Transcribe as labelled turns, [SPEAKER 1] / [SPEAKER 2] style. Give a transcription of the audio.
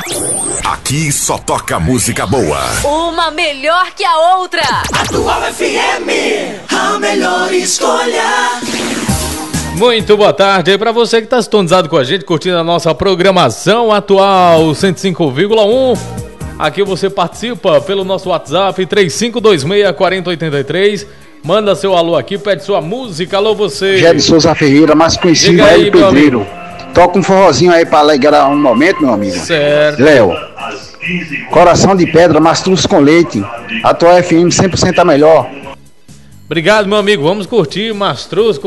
[SPEAKER 1] Aqui só toca música boa.
[SPEAKER 2] Uma melhor que a outra.
[SPEAKER 3] Atual FM, a melhor escolha.
[SPEAKER 4] Muito boa tarde aí pra você que tá sintonizado com a gente, curtindo a nossa programação Atual 105,1. Aqui você participa pelo nosso WhatsApp 3526-4083. Manda seu alô aqui, pede sua música. Alô você.
[SPEAKER 5] Rogério Souza Ferreira, mais conhecido como Hélio Pedreiro. Toca um forrozinho aí pra alegrar um momento, meu amigo.
[SPEAKER 4] Certo.
[SPEAKER 5] Léo, Coração de Pedra, Mastruz com Leite. Atual FM 100% a melhor.
[SPEAKER 4] Obrigado, meu amigo. Vamos curtir Mastruz com